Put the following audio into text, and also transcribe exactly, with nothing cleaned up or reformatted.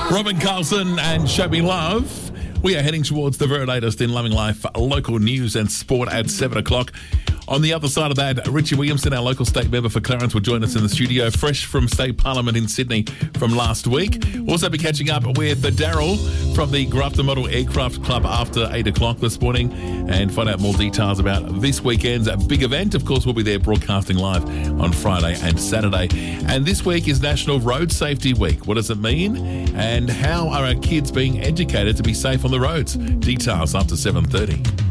Robin Carlson and Show Me Love. We are heading towards the very latest in Loving Life, local news and sport at seven o'clock. On the other side of that, Richie Williamson, our local state member for Clarence, will join us in the studio, fresh from State Parliament in Sydney from last week. We'll also be catching up with Daryl from the Grafton Model Aircraft Club after eight o'clock this morning and find out more details about this weekend's big event. Of course, we'll be there broadcasting live on Friday and Saturday. And this week is National Road Safety Week. What does it mean? And how are our kids being educated to be safe on the roads? Details after seven thirty.